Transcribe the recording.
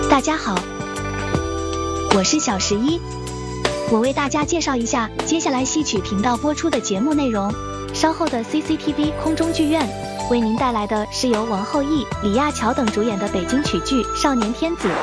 大家好，我是小11，我为大家介绍一下接下来戏曲频道播出的节目内容。稍后的 CCTV 空中剧院为您带来的是由王后义、李亚乔等主演的北京曲剧《少年天子》。